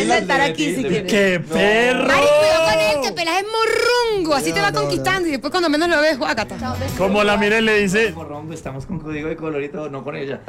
puedes sentar aquí si quieres. ¡Qué perro! Mari, cuidado con él, que pelas es morrongo. Así te va conquistando y después cuando menos lo ves, guácata. Como la mire le dice... Morrongo, estamos con código de colorito, no con ella.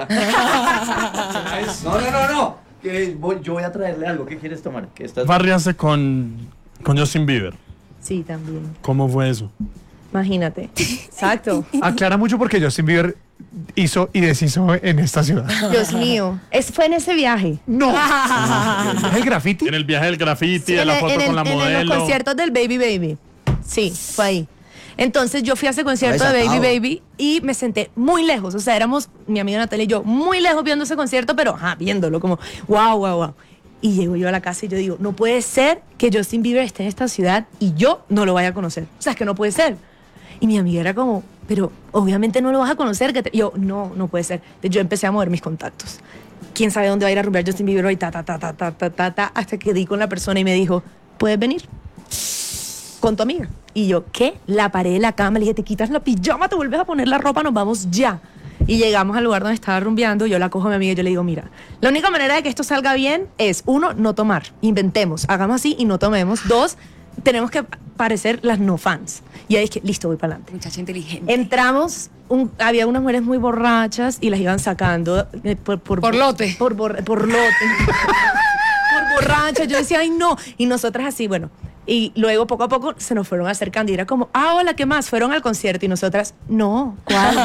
No. Yo voy a traerle algo. ¿Qué quieres tomar? ¿Qué estás... Farriarse con Justin Bieber. Sí, también. ¿Cómo fue eso? Imagínate. Exacto. Aclara mucho porque Justin Bieber hizo y deshizo en esta ciudad. Dios mío. Fue en ese viaje. ¡No! ¿Es el graffiti? En el viaje del graffiti, de la foto con la En modelo. los conciertos del Baby Baby. Sí, fue ahí. Entonces yo fui a ese concierto de Baby Baby y me senté muy lejos. O sea, éramos mi amiga Natalia y yo muy lejos viendo ese concierto, pero viéndolo como wow. Y llego yo a la casa y yo digo, no puede ser que Justin Bieber esté en esta ciudad y yo no lo vaya a conocer. O sea, es que no puede ser. Y mi amiga era como, pero obviamente no lo vas a conocer. Yo, no puede ser. Entonces yo empecé a mover mis contactos. ¿Quién sabe dónde va a ir a rumbear Justin Bieber hoy? Hasta que di con la persona y me dijo, ¿puedes venir? Con tu amiga. Y yo, ¿qué? La paré de la cama, le dije, te quitas la pijama, te vuelves a poner la ropa, nos vamos ya. Y llegamos al lugar donde estaba rumbeando, yo la cojo a mi amiga y yo le digo, mira, la única manera de que esto salga bien es, 1, no tomar, inventemos, hagamos así y no tomemos. 2, tenemos que parecer las no fans. Y ahí es que, listo, voy para adelante. Muchacha inteligente. Entramos, había unas mujeres muy borrachas y las iban sacando Por lote. Por lote. Por borrachas. Yo decía, ay, no. Y nosotras así, bueno. Y luego, poco a poco, se nos fueron acercando y era como, hola, ¿qué más? Fueron al concierto y nosotras, no, ¿cuál?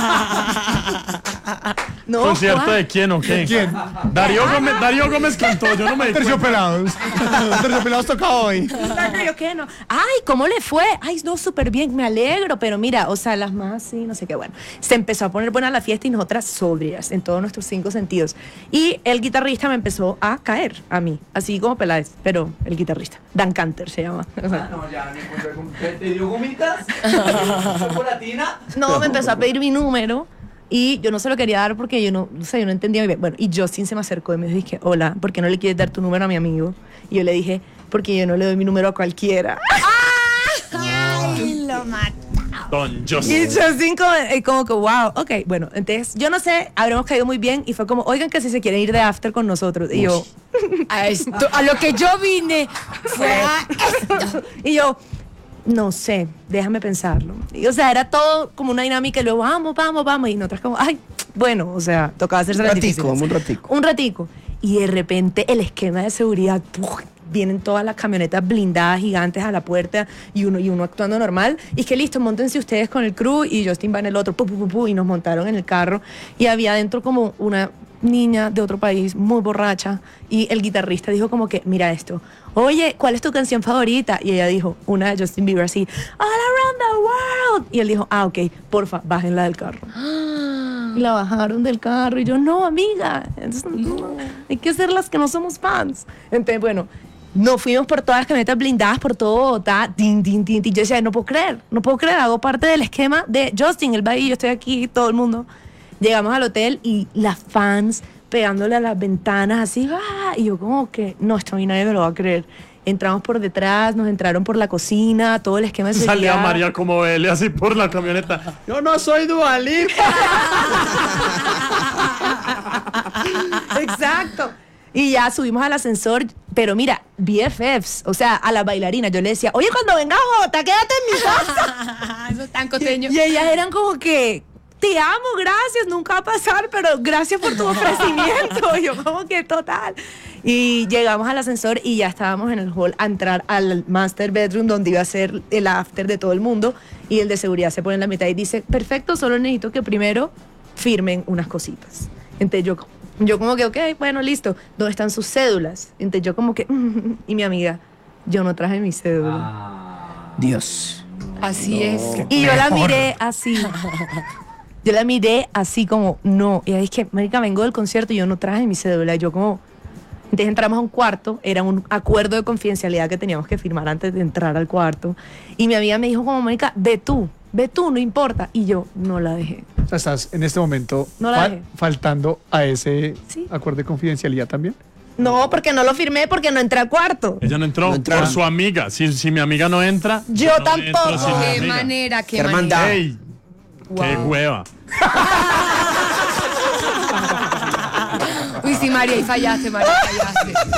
No, ¿Concierto ¿cuál? de quién o qué? ¿Quién? Darío Gómez cantó, yo no me di cuenta. Terciopelados. Terciopelados toca hoy. Yo, ¿qué? No. Ay, ¿cómo le fue? Ay, no, súper bien, me alegro, pero mira, o sea, las más, sí, no sé qué, bueno. Se empezó a poner buena la fiesta y nosotras sobrias en todos nuestros 5 sentidos. Y el guitarrista me empezó a caer a mí, así como Peláez, pero el guitarrista, Dan Canter se llama. No, ya me encontré con... ¿Te dio gomitas? ¿Chocolatina? No, me empezó a pedir mi número y yo no se lo quería dar porque yo no entendía muy bien. Bueno, y Justin se me acercó y me dijo, hola, ¿por qué no le quieres dar tu número a mi amigo? Y yo le dije, porque yo no le doy mi número a cualquiera. Ay, lo mato. Don Y Justin. Justin como que, wow, ok, bueno, entonces, yo no sé, habremos caído muy bien y fue como, oigan que si se quieren ir de after con nosotros. Y yo, A lo que yo vine fue a esto. y yo, no sé, déjame pensarlo. Y, o sea, era todo como una dinámica y luego, vamos. Y nosotras como, ay, bueno, o sea, tocaba hacerse las difíciles. Un ratico. Y de repente el esquema de seguridad, ¡puf! Vienen todas las camionetas blindadas gigantes a la puerta y uno actuando normal. Y es que listo, móntense ustedes con el crew y Justin va en el otro, y nos montaron en el carro. Y había adentro como una niña de otro país muy borracha y el guitarrista dijo como que, mira esto, oye, ¿cuál es tu canción favorita? Y ella dijo, una de Justin Bieber así, All Around the World. Y él dijo, ok, porfa, bájenla del carro. Y la bajaron del carro y yo, no, amiga, entonces, no, hay que ser las que no somos fans. Entonces, bueno, nos fuimos por todas las camionetas blindadas por todo Bogotá, tin. Yo decía, no puedo creer, hago parte del esquema de Justin, él va ahí, yo estoy aquí, todo el mundo. Llegamos al hotel y las fans pegándole a las ventanas así, y yo como que, no, esto a mí nadie me lo va a creer. Entramos por detrás, nos entraron por la cocina, todo el esquema de seguridad. Salía María como él, así por la camioneta. Yo no soy Dua Lipa. Exacto. Y ya subimos al ascensor, pero mira, BFFs, o sea, a la bailarina. Yo le decía, oye, cuando vengas a Bogotá, quédate en mi casa. Eso es tan costeño. Y ellas eran como que, te amo, gracias, nunca va a pasar, pero gracias por tu ofrecimiento. Yo como que total. Y llegamos al ascensor y ya estábamos en el hall a entrar al master bedroom donde iba a ser el after de todo el mundo. Y el de seguridad se pone en la mitad y dice, perfecto, solo necesito que primero firmen unas cositas. Entonces yo como que, ok, bueno, listo. ¿Dónde están sus cédulas? Entonces yo como que, y mi amiga, yo no traje mi cédula. Dios. Así es. Y yo la miré así. Yo la miré así como, no. Y ahí es que, marica, vengo del concierto y yo no traje mi cédula. Y yo como... Entonces entramos a un cuarto, era un acuerdo de confidencialidad que teníamos que firmar antes de entrar al cuarto. Y mi amiga me dijo como, Mónica, ve tú, no importa. Y yo no la dejé. O sea, estás en este momento No la dejé. faltando a ese Sí. acuerdo de confidencialidad también. No, porque no lo firmé, porque no entré al cuarto. Ella no entró por su amiga. Si mi amiga no entra, Yo no tampoco. entro sin mi Qué amiga. manera, qué hermandad. manera. ¡Ey! ¡Qué hueva! Uy, sí, María, y fallaste, María, fallaste.